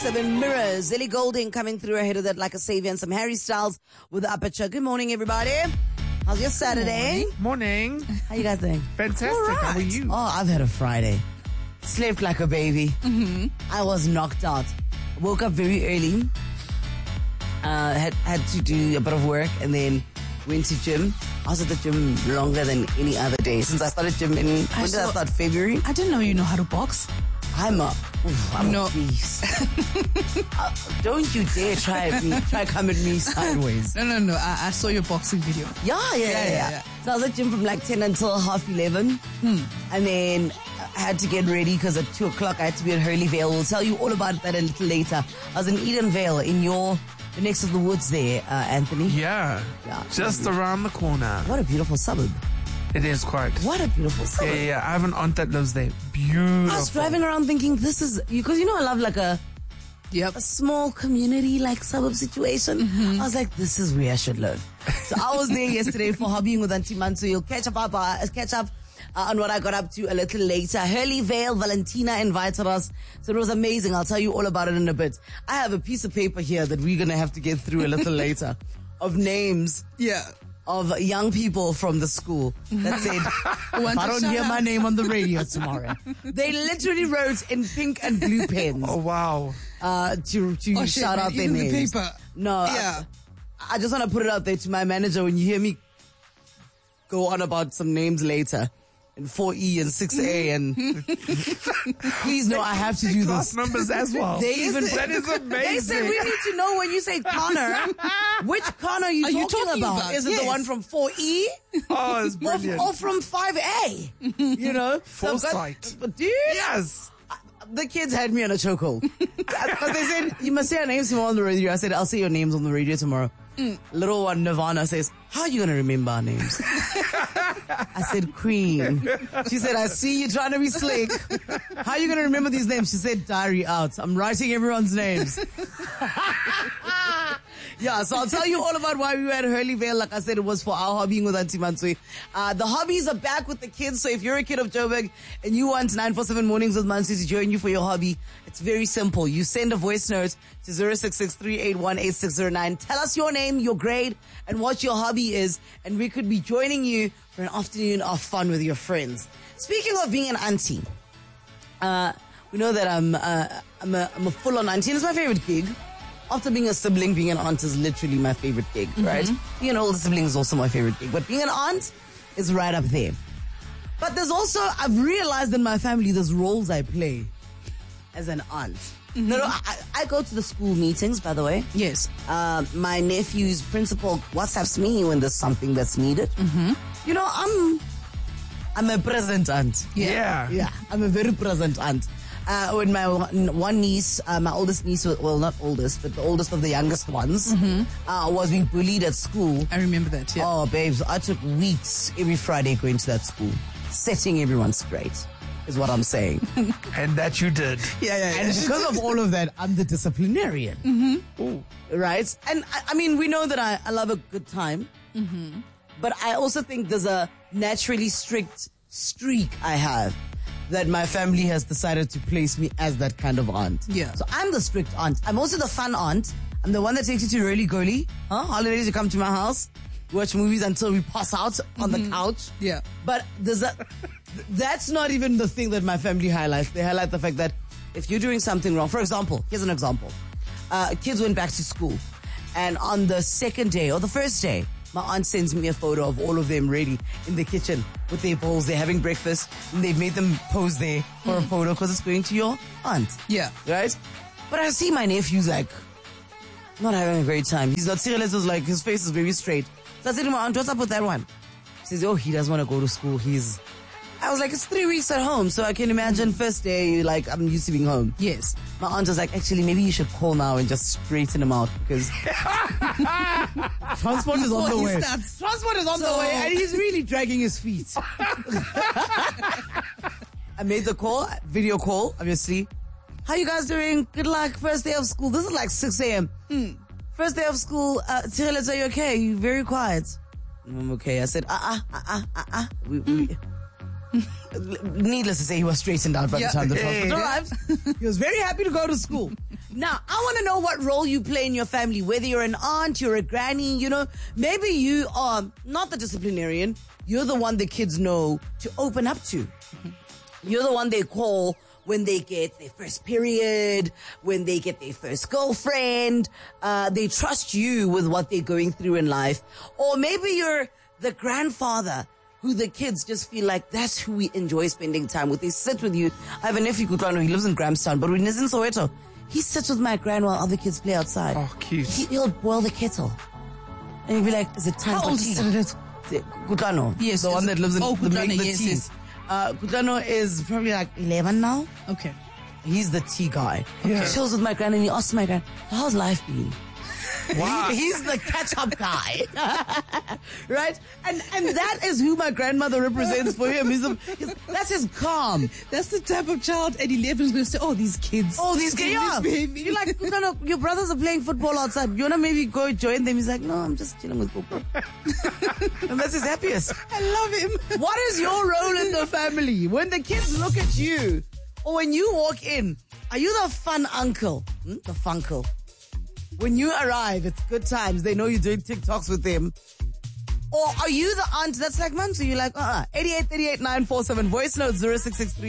7 Mirrors. Ellie Goulding coming through ahead of that like a savior, and some Harry Styles with the aperture. Good morning, everybody. How's your Saturday? Morning. How you guys doing? Fantastic. All How are right. you? Oh, I've had a Friday. Slept like a baby. Mm-hmm. I was knocked out. Woke up very early. Had to do a bit of work and then went to gym. I was at the gym longer than any other day since I started gym in, when did I start? February? I didn't know you know how to box. I'm a No. beast. Don't you dare try come at me sideways. No. I saw your boxing video. Yeah. So I was at gym from like 10 until 11:30. And then I had to get ready because at 2 o'clock I had to be at Hurley Vale. We'll tell you all about that a little later. I was in Eden Vale in the next of the woods there, Anthony. Yeah. Just around the corner. What a beautiful suburb. It is quite. What a beautiful suburb. Yeah. I have an aunt that lives there. Beautiful. I was driving around thinking this is, because you know I love like a small community, like suburb situation. I was like, this is where I should live. So I was there yesterday for hobbying with Auntie Mansu. You'll catch up on what I got up to a little later. Hurley Vale, Valentina invited us. So it was amazing. I'll tell you all about it in a bit. I have a piece of paper here that we're going to have to get through a little later of names. Yeah. Of young people from the school that said, if I don't hear my name on the radio tomorrow. They literally wrote in pink and blue pens. Oh, wow. To shout out their names. The paper. No. Yeah. I just want to put it out there to my manager when you hear me go on about some names later. And 4E and 6A and please know I have to do Class this. numbers as well. That is amazing. They said we need to know when you say Connor, which Connor are you talking about? Is it the one from 4E? Oh, it's brilliant. Or from 5A? You know? Foresight. But dude. Yes. The kids had me on a chokehold. Because they said, you must say our names tomorrow on the radio. I said, I'll say your names on the radio tomorrow. Little one, Nirvana, says, how are you going to remember our names? I said, Queen. She said, I see you trying to be slick. How are you going to remember these names? She said, diary out. I'm writing everyone's names. Yeah, so I'll tell you all about why we were at Hurley Vale. Like I said, it was for our hobbying with Auntie Mansui. The hobbies are back with the kids. So if you're a kid of Joburg and you want 947 Mornings with Mansui to join you for your hobby, it's very simple. You send a voice note to 066-381-8609. Tell us your name, your grade, and what your hobby is. And we could be joining you for an afternoon of fun with your friends. Speaking of being an auntie, we know that I'm a full-on auntie, and it's my favorite gig. After being a sibling, being an aunt is literally my favorite gig, right? Being an older sibling is also my favorite gig. But being an aunt is right up there. But there's also, I've realized in my family, there's roles I play as an aunt. No, I go to the school meetings, by the way. Yes. My nephew's principal WhatsApps me when there's something that's needed. You know, I'm a present aunt. Yeah. Yeah, I'm a very present aunt. When my one niece, my oldest niece, well, not oldest, but the oldest of the youngest ones, was being bullied at school. I remember that, yeah. Oh, babes, I took weeks every Friday going to that school, setting everyone straight, is what I'm saying. And that you did. Yeah. And because of all of that, I'm the disciplinarian. Right? And I mean, we know that I love a good time. But I also think there's a naturally strict streak I have that my family has decided to place me as that kind of aunt. Yeah. So I'm the strict aunt. I'm also the fun aunt. I'm the one that takes you to Really Goli. Holidays, you come to my house, watch movies until we pass out on the couch. Yeah. But that's not even the thing that my family highlights. They highlight the fact that if you're doing something wrong, for example, here's an example. Kids went back to school, and on the second day or the first day, my aunt sends me a photo of all of them ready in the kitchen with their bowls. They're having breakfast, and they've made them pose there for a photo because it's going to your aunt. Yeah. Right? But I see my nephew's like, not having a great time. He's not serious, like his face is very straight. So I said to my aunt, what's up with that one? She says, oh, he doesn't want to go to school. I was like, it's 3 weeks at home, so I can imagine first day, like, I'm used to being home. Yes. My aunt was like, actually, maybe you should call now and just straighten him out because transport is on the way. Transport is on the way, and he's really dragging his feet. I made the call, video call, obviously. How you guys doing? Good luck. First day of school. This is like 6 a.m. First day of school. Tirelets, are you okay? You're very quiet. I'm okay. I said, Needless to say, he was straightened out by the time the transport arrived. He was very happy to go to school. Now, I want to know what role you play in your family, whether you're an aunt, you're a granny, maybe you are not the disciplinarian. You're the one the kids know to open up to. You're the one they call when they get their first period, when they get their first girlfriend. They trust you with what they're going through in life. Or maybe you're the grandfather who the kids just feel like that's who we enjoy spending time with. They sit with you. I have a nephew, Kutlwano, he lives in Grahamstown, but when he's in Soweto, he sits with my grand while other kids play outside. Oh, cute. He'll boil the kettle. And he'll be like, is it time How for old tea? is it? Kutlwano. Yes, The one that lives in oh, the Kutlwano, the yes, tea. yes. Kutlwano is probably like 11 now. Okay. He's the tea guy. Yeah. He chills with my grand and he asks my grand, how's life been? Wow. He's the catch-up guy. Right? And that is who my grandmother represents for him. That's his calm. That's the type of child at 11 is going to say, oh, these kids. Oh, these kids. Yeah. misbehaving. You're like, no, your brothers are playing football outside. You want to maybe go join them? He's like, no, I'm just chilling with Coco. And that's his happiest. I love him. What is your role in the family? When the kids look at you, or when you walk in, are you the fun uncle? The funkle. When you arrive, it's good times. They know you're doing TikToks with them. Or are you the aunt that's like, man, so you're like, 8838 947, voice note 0663